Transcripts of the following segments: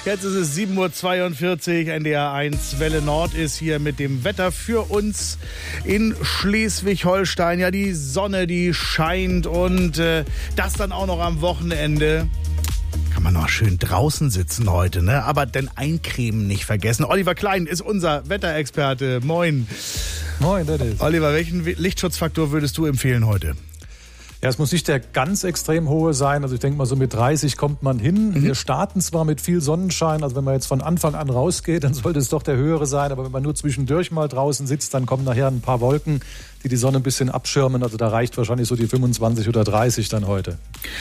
Jetzt ist es 7.42 Uhr, NDR 1 Welle Nord ist hier mit dem Wetter für uns in Schleswig-Holstein. Ja, die Sonne, die scheint und das dann auch noch am Wochenende. Kann man noch schön draußen sitzen heute, ne? Aber denn eincremen nicht vergessen. Oliver Klein ist unser Wetterexperte. Moin. Moin, Dennis. Oliver, welchen Lichtschutzfaktor würdest du empfehlen heute? Ja, es muss nicht der ganz extrem hohe sein. Also ich denke mal, so mit 30 kommt man hin. Wir starten zwar mit viel Sonnenschein, also wenn man jetzt von Anfang an rausgeht, dann sollte es doch der höhere sein. Aber wenn man nur zwischendurch mal draußen sitzt, dann kommen nachher ein paar Wolken, die die Sonne ein bisschen abschirmen. Also da reicht wahrscheinlich so die 25 oder 30 dann heute.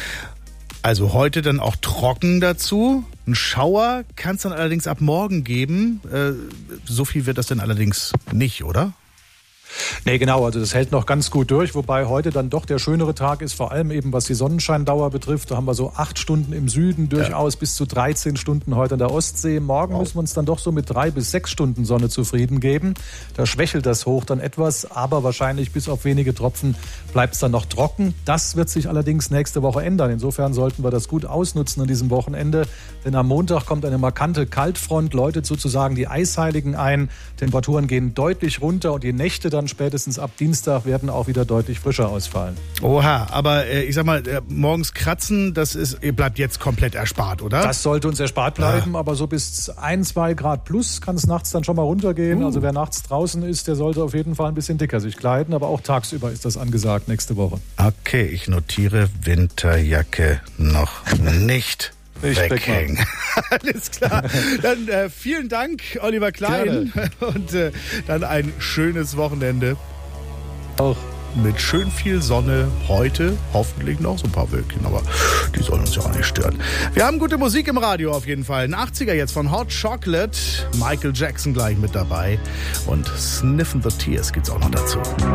Also heute dann auch trocken dazu. Ein Schauer kann es dann allerdings ab morgen geben. So viel wird das denn allerdings nicht, oder? Nee, genau, also das hält noch ganz gut durch, wobei heute dann doch der schönere Tag ist, vor allem eben was die Sonnenscheindauer betrifft. Da haben wir so 8 Stunden im Süden, durchaus bis zu 13 Stunden heute an der Ostsee. Morgen müssen wir uns dann doch so mit 3 bis 6 Stunden Sonne zufrieden geben. Da schwächelt das Hoch dann etwas, aber wahrscheinlich bis auf wenige Tropfen bleibt es dann noch trocken. Das wird sich allerdings nächste Woche ändern. Insofern sollten wir das gut ausnutzen an diesem Wochenende, denn am Montag kommt eine markante Kaltfront, läutet sozusagen die Eisheiligen ein. Temperaturen gehen deutlich runter und die Nächte dann spätestens ab Dienstag werden auch wieder deutlich frischer ausfallen. Oha, aber ich sag mal, morgens kratzen, bleibt jetzt komplett erspart, oder? Das sollte uns erspart bleiben, aber so bis 1-2 Grad plus kann es nachts dann schon mal runtergehen. Also wer nachts draußen ist, der sollte auf jeden Fall ein bisschen dicker sich kleiden, aber auch tagsüber ist das angesagt nächste Woche. Okay, ich notiere Winterjacke noch nicht weghängen. Alles klar. Dann vielen Dank, Oliver Klein. Gerne. Und dann ein schönes Wochenende. Auch mit schön viel Sonne. Heute hoffentlich noch so ein paar Wölkchen, aber die sollen uns ja auch nicht stören. Wir haben gute Musik im Radio auf jeden Fall. Ein 80er jetzt von Hot Chocolate. Michael Jackson gleich mit dabei. Und Sniffin' the Tears gibt's auch noch dazu.